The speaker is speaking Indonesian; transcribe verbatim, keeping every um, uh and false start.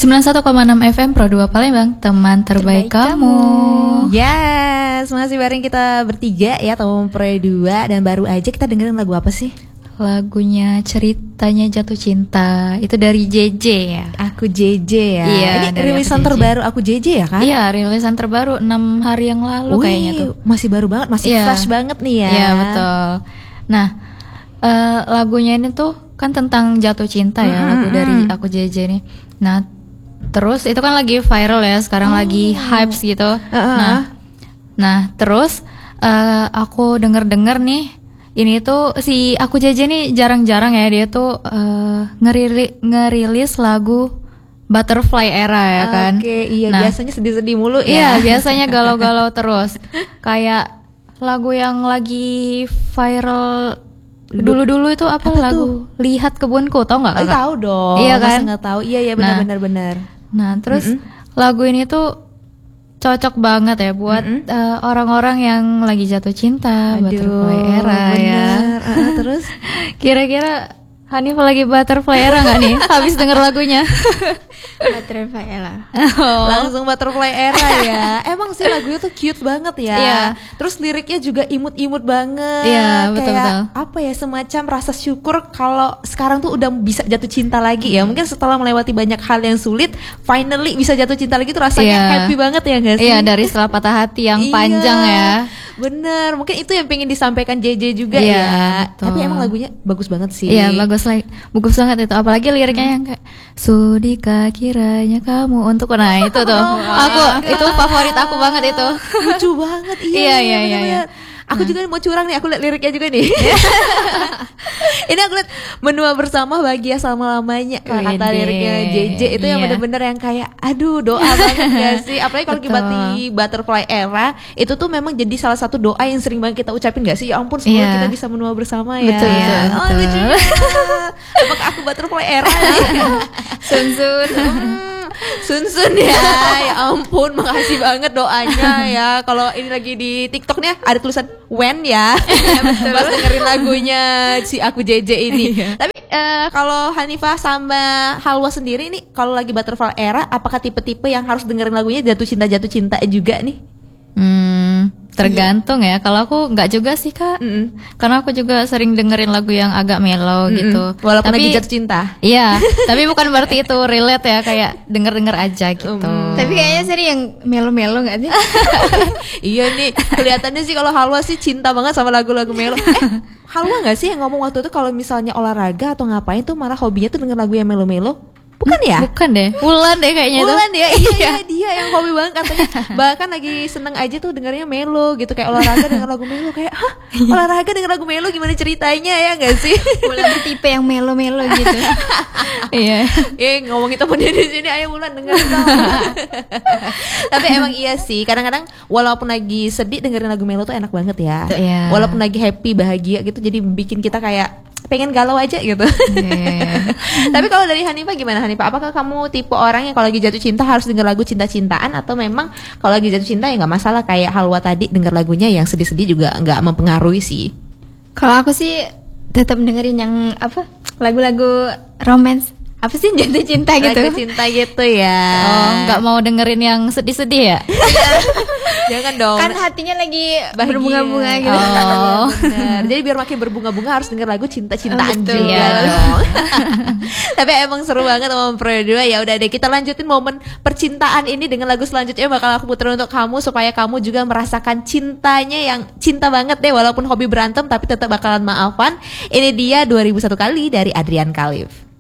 sembilan puluh satu koma enam F M Pro dua Palembang, teman terbaik, Terbaik kamu. Yes, masih bareng kita bertiga ya, teman Pro dua. Dan baru aja kita dengerin lagu apa sih? Lagunya Ceritanya Jatuh Cinta. Itu dari J J ya. Aku J J ya. Iya, Ini dari rilisan Aku J J. terbaru Aku J J ya kan? Iya, rilisan terbaru enam hari yang lalu Wih, kayaknya tuh. masih baru banget, masih Iya. fresh banget nih ya. Iya, betul. Nah, eh, lagunya ini tuh kan tentang jatuh cinta ya, Mm-mm, lagu dari mm. Aku J J nih. Nah, terus itu kan lagi viral ya, sekarang Oh. lagi hypes gitu. Uh-uh. Nah, nah terus eh, aku denger-denger nih, ini tuh si Aku J J nih jarang-jarang ya dia tuh eh, ngerili- ngerilis lagu Butterfly Era ya kan. Oke, iya Nah, biasanya sedih-sedih mulu iya ya. biasanya galau-galau terus. Kayak lagu yang lagi viral dulu-dulu itu apa, Apa lagu Lihat Kebunku, tau nggak Oh, kakak? tahu dong. Iya Masa kan? nggak tahu? Iya iya Nah. benar-benar benar. Nah terus Mm-mm. lagu ini tuh cocok banget ya buat Mm-mm. eh, orang-orang yang lagi jatuh cinta, Aduh, Butterfly Era ya. bener. Uh, terus Kira-kira Hanif lagi Butterfly Era nggak nih? Habis denger lagunya. Butterfly Ella. Oh. langsung Butterfly Era ya. Emang sih lagunya tuh cute banget ya. Iya. Terus liriknya juga imut-imut banget. Iya, betul, Kayak betul. apa ya, semacam rasa syukur kalau sekarang tuh udah bisa jatuh cinta lagi ya. Mungkin setelah melewati banyak hal yang sulit, finally bisa jatuh cinta lagi tuh rasanya Iya. happy banget ya nggak sih? Iya, dari setelah patah hati yang Iya, panjang ya. Bener, mungkin itu yang pengen disampaikan J J juga Iya, ya. betul. Tapi emang lagunya bagus banget sih. Iya, bagus lagi, bagus banget itu. Apalagi liriknya yang kayak Sudikah kiranya kamu untuk, nah itu tuh. Aku itu favorit aku banget itu. Lucu banget. Iya, Iya, iya, iya, bener-bener. iya. Aku juga mau curang nih, aku lihat liriknya juga nih. Ini aku lihat menua bersama bahagia selama-lamanya. Kalau kata Wede. liriknya J J itu yang Iya. bener-bener yang kayak aduh doa banget gak sih? Apalagi kalau Betul. kita di Butterfly Era, itu tuh memang jadi salah satu doa yang sering banget kita ucapin gak sih? Ya ampun, semoga Iya. kita bisa menua bersama ya. Betul, betul, Oh, betul. lucu ya. Apakah aku Butterfly Era nih? Sun Sun. Hmm, Sun Sun ya, ya ampun, makasih banget doanya ya. Kalau ini lagi di TikTok nih ada tulisan when ya, pas dengerin lagunya si Aku J J ini. Tapi eh, kalau Hanifah sama Halwa sendiri nih, kalau lagi Butterfly Era, apakah tipe-tipe yang harus dengerin lagunya jatuh cinta jatuh cinta juga nih? Hmm, tergantung ya. Kalau aku nggak juga sih kak, Mm-mm. karena aku juga sering dengerin lagu yang agak mellow gitu. Walaupun Tapi lagi jatuh cinta. iya, tapi bukan berarti itu relate ya, kayak denger-denger aja gitu. Mm. Tapi kayaknya sering yang melo-melo nggak sih? Iya nih, kelihatannya sih kalau Halwa sih cinta banget sama lagu-lagu melo. Eh, Halwa nggak sih yang ngomong waktu itu kalau misalnya olahraga atau ngapain tuh malah hobinya tuh denger lagu yang melo-melo? Bukan ya? Bukan deh, Wulan deh kayaknya itu. Bulan ya, iya, iya dia yang hobi banget katanya. Bahkan lagi seneng aja tuh dengarnya melo gitu, kayak olahraga denger lagu melo, kayak hah olahraga denger lagu melo gimana ceritanya ya nggak sih? Bulan tuh tipe yang melo-melo gitu. Iya. Eh ngomongin temen dia di sini, ayo Wulan dengerin dong. Tapi emang iya sih, kadang-kadang walaupun lagi sedih dengerin lagu melo tuh enak banget ya. Iya. Walaupun lagi happy bahagia gitu, jadi bikin kita kayak pengen galau aja gitu. Iya. Tapi kalau dari Hanifah gimana Hanifah? Apakah kamu tipe orang yang kalau lagi jatuh cinta harus denger lagu cinta-cintaan, atau memang kalau lagi jatuh cinta ya nggak masalah kayak Halwa tadi denger lagunya yang sedih-sedih juga nggak mempengaruhi sih? Kalau aku sih tetap dengerin yang apa? Lagu-lagu romance. Apa sih jatuh cinta gitu? Lagu cinta gitu ya. Oh, nggak mau dengerin yang sedih-sedih ya? Jangan dong. Kan hatinya lagi Bahagia. berbunga-bunga gitu. Oh. Bener. Jadi biar makin berbunga-bunga harus denger lagu cinta-cintaan Oh, betul. juga Iya. dong. Tapi emang seru banget sama Pro dua. Ya udah deh, kita lanjutin momen percintaan ini dengan lagu selanjutnya bakal aku puter untuk kamu supaya kamu juga merasakan cintanya yang cinta banget deh, walaupun hobi berantem tapi tetap bakalan maafan. Ini dia dua ribu satu kali dari Adrian Khalif.